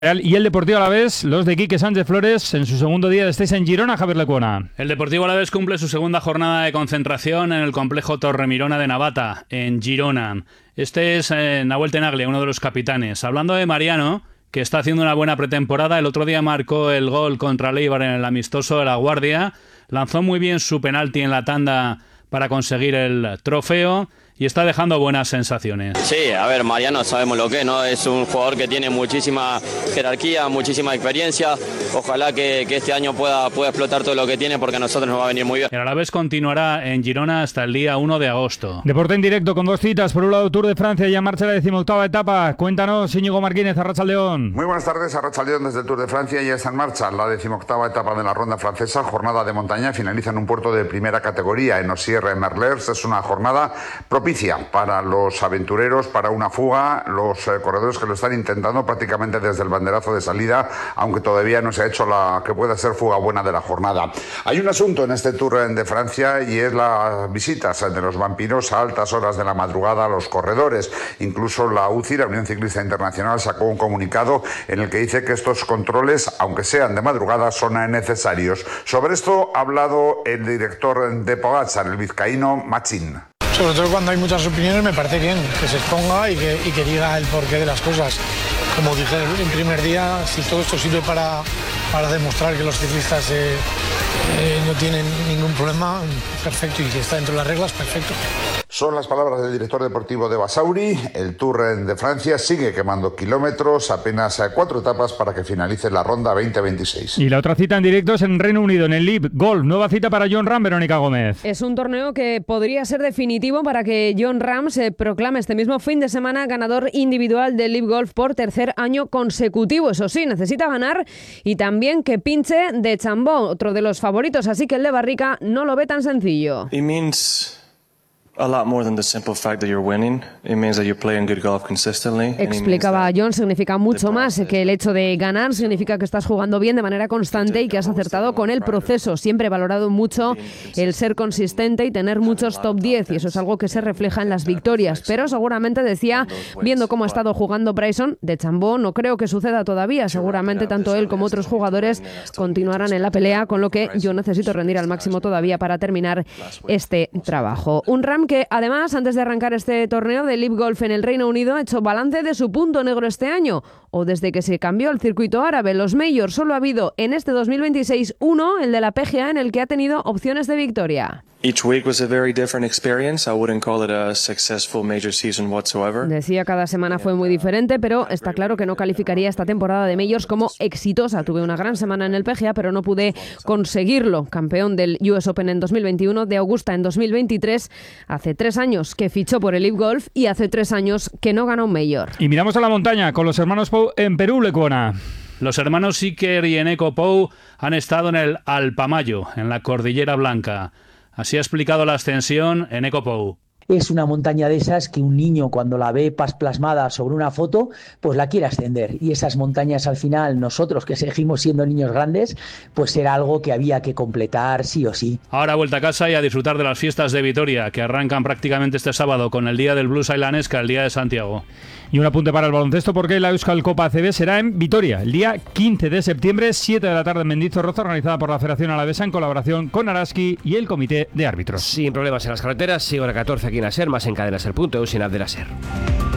Y el Deportivo Alavés, los de Quique Sánchez Flores, en su segundo día de estáis en Girona, Javier Lecuona. El Deportivo Alavés cumple su segunda jornada de concentración en el complejo Torremirona de Navata, en Girona. Este es Nahuel Tenaglia, uno de los capitanes. Hablando de Mariano, que está haciendo una buena pretemporada, el otro día marcó el gol contra Leibar en el amistoso de La Guardia, lanzó muy bien su penalti en la tanda para conseguir el trofeo y está dejando buenas sensaciones. Sí, a ver, Mariano sabemos lo que es, ¿no? Es un jugador que tiene muchísima jerarquía, muchísima experiencia. Ojalá que este año pueda explotar todo lo que tiene, porque a nosotros nos va a venir muy bien. El Alavés continuará en Girona hasta el día 1 de agosto. Deporte en directo con dos citas. Por un lado, Tour de Francia, ya en marcha la 18ª etapa. Cuéntanos, Íñigo Martínez, Arratsaldeón. Muy buenas tardes, Arratsaldeón desde el Tour de Francia. Ya está en marcha la 18ª etapa de la ronda francesa, jornada de montaña. Finaliza en un puerto de primera categoría, en Ossierre-Merlers. Es una jornada propicia para los aventureros, para una fuga, los corredores que lo están intentando prácticamente desde el banderazo de salida, aunque todavía no se ha hecho la que pueda ser fuga buena de la jornada. Hay un asunto en este Tour de Francia y es las visitas de los vampiros a altas horas de la madrugada a los corredores. Incluso la UCI, la Unión Ciclista Internacional, sacó un comunicado en el que dice que estos controles, aunque sean de madrugada, son necesarios. Sobre esto ha hablado el director de Pogačar, el vizcaíno Machín. Sobre todo cuando hay muchas opiniones, me parece bien que se exponga y que diga el porqué de las cosas. Como dije el primer día, si todo esto sirve para demostrar que los ciclistas no tienen ningún problema, perfecto, y si está dentro de las reglas, perfecto. Son las palabras del director deportivo de Basauri. El Tour de Francia sigue quemando kilómetros, apenas 4 etapas para que finalice la ronda 2026. Y la otra cita en directo es en Reino Unido, en el LIV Golf. Nueva cita para Jon Rahm, Verónica Gómez. Es un torneo que podría ser definitivo para que Jon Rahm se proclame este mismo fin de semana ganador individual del LIV Golf por tercer año consecutivo. Eso sí, necesita ganar y también que pinche de Chambó, otro de los favoritos, así que el de Barrica no lo ve tan sencillo. It means a lot more than the simple fact that you're winning. It means that you're playing good golf consistently. Explicaba Jon, significa mucho más que el hecho de ganar, significa que estás jugando bien de manera constante y que has acertado con el proceso. Siempre he valorado mucho el ser consistente y tener muchos top 10 y eso es algo que se refleja en las victorias. Pero seguramente, decía, viendo cómo ha estado jugando Bryson, de Chambó no creo que suceda todavía. Seguramente tanto él como otros jugadores continuarán en la pelea, con lo que yo necesito rendir al máximo todavía para terminar este trabajo. Un Rahm que además, antes de arrancar este torneo de LIV Golf en el Reino Unido, ha hecho balance de su punto negro este año, o desde que se cambió al circuito árabe. Los majors solo ha habido en este 2026 uno, el de la PGA, en el que ha tenido opciones de victoria. Each week was a very different experience. I wouldn't call it a successful major season whatsoever. Decía, cada semana fue muy diferente, pero está claro que no calificaría esta temporada de majors como exitosa. Tuve una gran semana en el PGA, pero no pude conseguirlo. Campeón del US Open en 2021, de Augusta en 2023. Hace 3 años que fichó por el LIV Golf y hace 3 años que no gana un major. Y miramos a la montaña con los hermanos Pou en Perú, Lecuona. Los hermanos Iker y Eneco Pou han estado en el Alpamayo, en la Cordillera Blanca. Así ha explicado la ascensión Eneco Pou. Es una montaña de esas que un niño, cuando la ve plasmada sobre una foto, pues la quiere ascender. Y esas montañas, al final, nosotros que seguimos siendo niños grandes, pues era algo que había que completar sí o sí. Ahora vuelta a casa y a disfrutar de las fiestas de Vitoria, que arrancan prácticamente este sábado con el día del Blues Ailanesca, el día de Santiago. Y un apunte para el baloncesto, porque la Euskal Copa ACB será en Vitoria, el día 15 de septiembre, 7 de la tarde en Mendizorroza, organizada por la Federación Alavesa en colaboración con Araski y el Comité de Árbitros. Sin problemas en las carreteras, sigo la 14 aquí en la SER, más en cadena SER.eu, sin app de la SER.